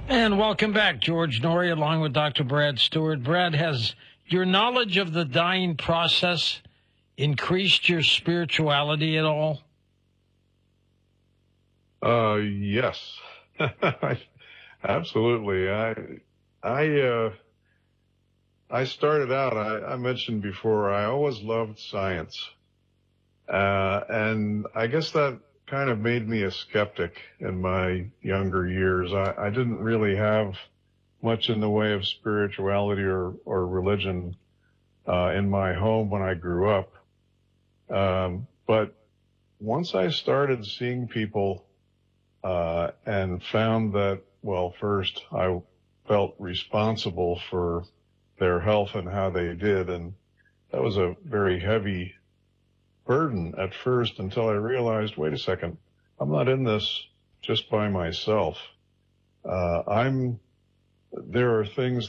And welcome back, George Norrie, along with Dr. Brad Stewart. Brad, has your knowledge of the dying process increased your spirituality at all? Yes, absolutely. I started out, I mentioned before, I always loved science. And I guess that kind of made me a skeptic in my younger years. I didn't really have much in the way of spirituality or religion in my home when I grew up. But once I started seeing people and found that, well, first I felt responsible for their health and how they did, and that was a very heavy burden at first until I realized, wait a second, I'm not in this just by myself. There are things